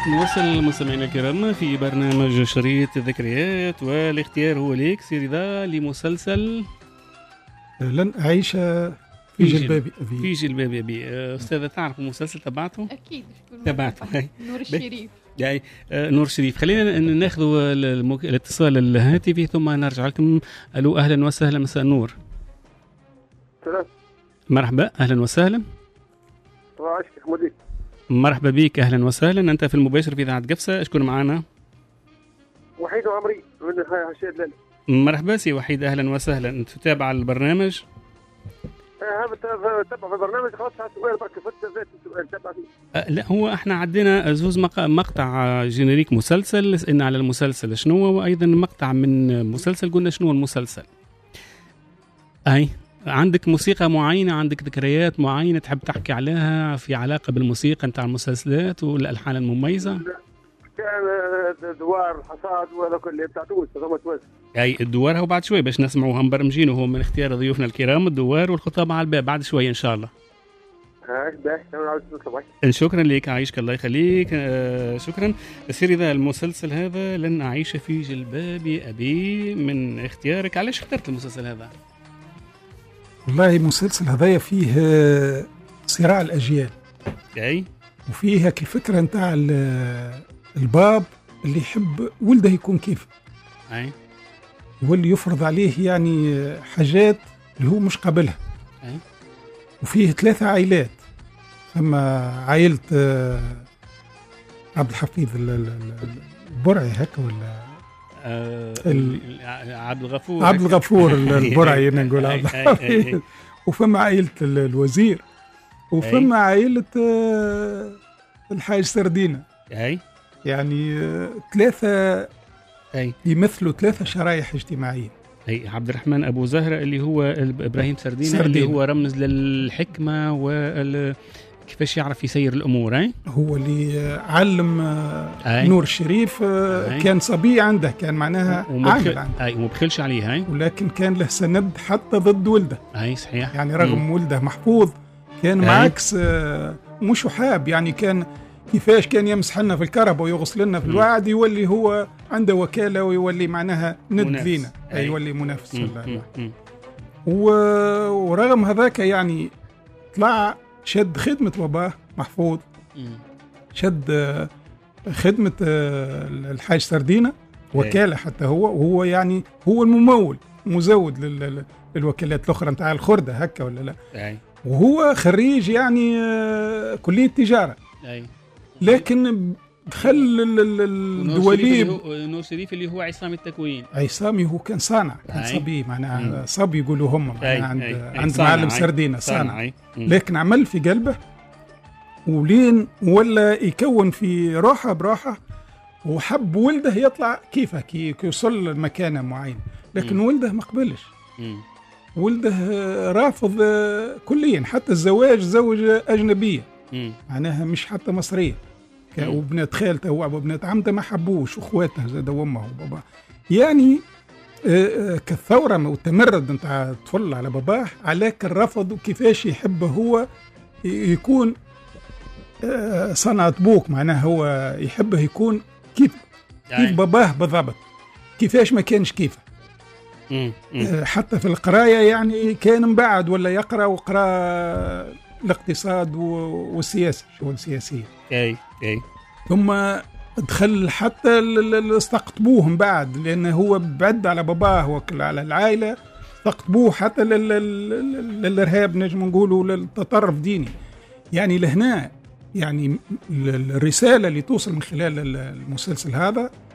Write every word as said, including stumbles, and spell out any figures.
نوصل مستمعينا الكرام في برنامج شريط الذكريات، والاختيار هو ليك سير ذا لمسلسل لن أعيش في جلباب أبي. في جلباب أبي. أستاذة تعرف المسلسل تبعته؟ أكيد تبعته. نور الشريف. يعني نور الشريف. خلينا ناخذ المك... الاتصال الهاتفي ثم نرجع لكم. ألو أهلا وسهلا، مساء النور. مرحبا أهلا وسهلا. مرحبا بك أهلا وسهلا. أنت في المباشر في إذاعة قفصة. أشكر معنا وحيد عمري من هاشيد لنا. مرحبا سي وحيد أهلا وسهلا. تتابع البرنامج؟ هذا تتابع في البرنامج. خلاص سؤال برك فتة ذات السؤال تتابع فيه. أه لا هو احنا عندنا زوز مقطع جينيريك مسلسل إن على المسلسل شنو، وأيضا مقطع من مسلسل قلنا شنو المسلسل. أي عندك موسيقى معينة، عندك ذكريات معينة تحب تحكي عليها في علاقة بالموسيقى نتاع المسلسلات والألحان المميزة؟ كان دوار الحصاد ولا كل بتاع تونس ثم توز. أي الدوار هو بعد شوي باش نسمعوها مبرمجين، وهو من اختيار ضيوفنا الكرام الدوار والخطاب على الباب بعد شوي إن شاء الله. هاي باهي. شكرا لك عايشك الله يخليك. آه شكرا. سيري ذا المسلسل هذا لن أعيش في جلباب أبي من اختيارك. علاش اخترت المسلسل هذا؟ والله مسلسل هذايا فيه صراع الأجيال. أي وفيها كفكرة نتاع الباب اللي يحب ولده يكون كيف، أي واللي يفرض عليه يعني حاجات اللي هو مش قابلها. أي وفيه ثلاثة عائلات. ثم عائلة عبد الحفيظ البرعي هكا ولا آه عبد الغفور عبد الغفور البرعي نقول عبد الحفيظ. وفما عائلة الوزير وفما عائلة الحاج سردينة. أي يعني ثلاثة أي يمثلوا ثلاثة شرائح اجتماعية. أي عبد الرحمن أبو زهرة اللي هو إبراهيم سردينة, سردينة اللي هو رمز للحكمة وكيفاش يعرف يسير الأمور. أي هو اللي علم أي. نور الشريف أي. كان صبي عنده، كان معناها عامل عنده. أي ومبخلش عليه. أي ولكن كان له سند حتى ضد ولده. أي صحيح. يعني رغم م. ولده محفوظ كان معاكس مش حاب، يعني كان كيفاش كان يمسح لنا في الكهرباء ويغسل لنا في الوعد، يولي هو عنده وكالة ويولي معناها ند لينا. أي يولي منافس. ورغم هذاك يعني طلع شد خدمة باباه محفوظ، شد خدمة الحاج سردينة وكالة حتى هو، وهو يعني هو الممول مزود للوكالات الأخرى نتاع الخردة هكا ولا لا. أي. وهو خريج يعني كلية تجارة. أي. لكن دخل الدواليب. نور شريف اللي هو عصام التكوين. عصامي هو كان صانع، كان صبي معناها صبي يقولوا هم معناها عند, أي. عند معلم سردينة صانع. لكن عمل في قلبه ولين ولا يكون في روحه براحة، وحب ولده يطلع كيفه كي يوصل لمكانة معينة، لكن م. ولده ما قبلش. ولده رافض كليا، حتى الزواج زوج أجنبية معناها مش حتى مصرية. وبنات خالته وبنات عمته ما حبوش، واخواته زاد وامه وباباه. يعني كالثورة والتمرد نتاع طفل على باباه، عليك الرفض كيفاش يحب هو يكون صنعة بوك، معناه هو يحبه يكون كيف كيف باباه بالضبط، كيفاش ما كانش كيفه. حتى في القراية يعني كان مبعد ولا يقرأ وقرأ الاقتصاد والسياسة شؤون السياسية. اي اي ثم دخل حتى استقطبوه من بعد، لأنه هو بعد على باباه وكل على العائلة، استقطبوه حتى للإرهاب نجم نقولوا للتطرف ديني. يعني لهنا يعني الرسالة اللي توصل من خلال المسلسل هذا